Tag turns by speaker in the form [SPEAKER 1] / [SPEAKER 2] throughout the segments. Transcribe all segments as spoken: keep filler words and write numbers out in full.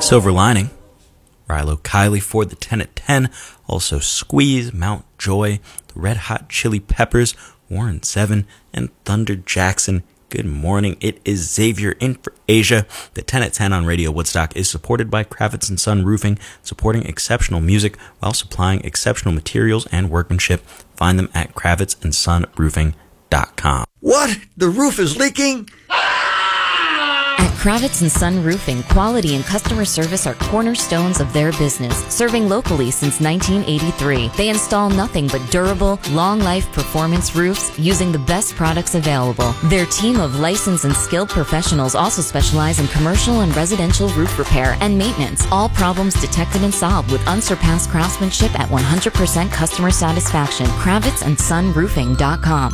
[SPEAKER 1] Silver Lining, Rilo Kiley for the ten at ten, also Squeeze, Mount Joy, the Red Hot Chili Peppers, Warren seven, and Thunder Jackson. Good morning, it is Xavier in for Asia. The ten at ten on Radio Woodstock is supported by Kravitz and Son Roofing, supporting exceptional music while supplying exceptional materials and workmanship. Find them at kravitz and son roofing dot com.
[SPEAKER 2] What? The roof is leaking?
[SPEAKER 3] At Kravitz and Son Roofing, quality and customer service are cornerstones of their business, serving locally since nineteen eighty-three. They install nothing but durable, long-life performance roofs using the best products available. Their team of licensed and skilled professionals also specialize in commercial and residential roof repair and maintenance. All problems detected and solved with unsurpassed craftsmanship at one hundred percent customer satisfaction. kravitz and son roofing dot com.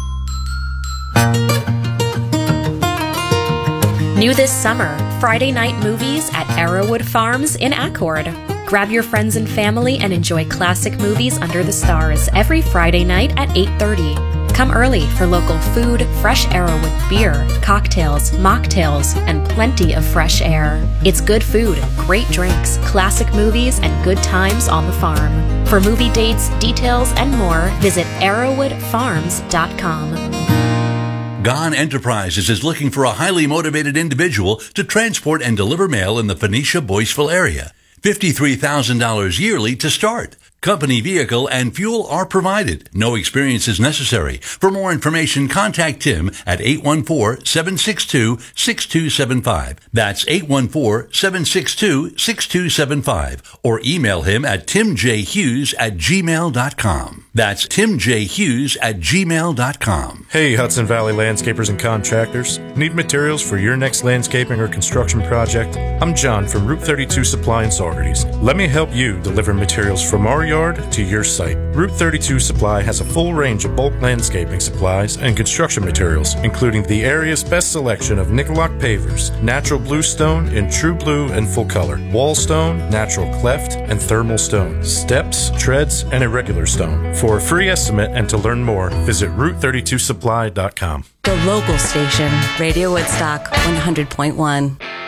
[SPEAKER 4] New this summer, Friday night movies at Arrowwood Farms in Accord. Grab your friends and family and enjoy classic movies under the stars every Friday night at eight thirty. Come early for local food, fresh Arrowwood beer, cocktails, mocktails, and plenty of fresh air. It's good food, great drinks, classic movies, and good times on the farm. For movie dates, details, and more, visit arrowwood farms dot com.
[SPEAKER 5] Gone Enterprises is looking for a highly motivated individual to transport and deliver mail in the Phoenicia-Boyceville area. fifty-three thousand dollars yearly to start. Company vehicle and fuel are provided. No experience is necessary. For more information, contact Tim at eight one four, seven six two, six two seven five. That's eight one four, seven six two, six two seven five. Or email him at timjhughes at gmail dot com. That's timjhughes at gmail dot com.
[SPEAKER 6] Hey, Hudson Valley landscapers and contractors. Need materials for your next landscaping or construction project? I'm John from Route thirty-two Supply in Saugerties. Let me help you deliver materials from our yard to your site. Route thirty-two Supply has a full range of bulk landscaping supplies and construction materials, including the area's best selection of Nicoloc pavers, natural blue stone in true blue and full color, wall stone, natural cleft, and thermal stone, steps, treads, and irregular stone. For a free estimate and to learn more, visit route thirty-two supply dot com.
[SPEAKER 7] The local station, Radio Woodstock one hundred point one.